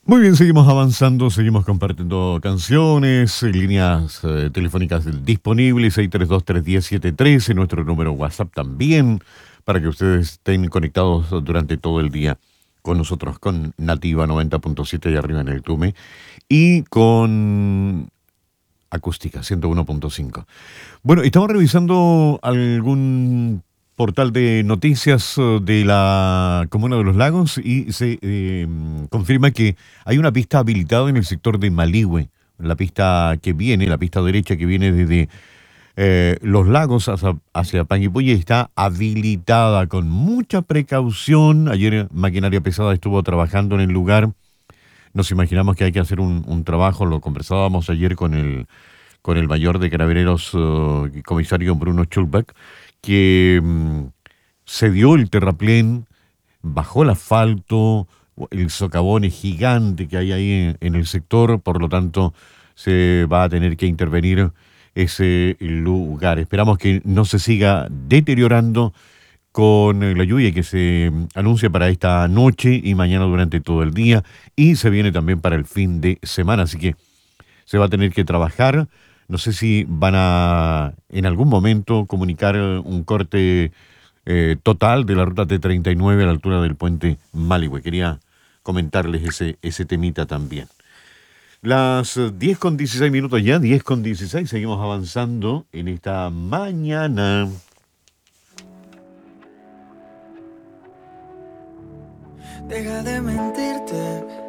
Muy bien, seguimos avanzando, seguimos compartiendo canciones, líneas telefónicas disponibles, 632-310-73, en nuestro número WhatsApp también, para que ustedes estén conectados durante todo el día con nosotros, con Nativa 90.7 y arriba en el Tume, y con Acústica 101.5. Bueno, estamos revisando algún portal de noticias de la Comuna de los Lagos y se confirma que hay una pista habilitada en el sector de Malihue. La pista que viene, la pista derecha que viene desde los lagos hacia Panguipulli está habilitada con mucha precaución. Ayer maquinaria pesada estuvo trabajando en el lugar. Nos imaginamos que hay que hacer un trabajo, lo conversábamos ayer con el mayor de Carabineros, comisario Bruno Schulbach, que se dio el terraplén, bajó el asfalto, el socavón es gigante que hay ahí en el sector, por lo tanto se va a tener que intervenir ese lugar. Esperamos que no se siga deteriorando con la lluvia que se anuncia para esta noche y mañana durante todo el día y se viene también para el fin de semana, así que se va a tener que trabajar. No sé si van a en algún momento comunicar un corte total de la ruta T39 a la altura del puente Malihue. Quería comentarles ese temita también. Las 10:16 ya, 10:16, seguimos avanzando en esta mañana. Deja de mentirte,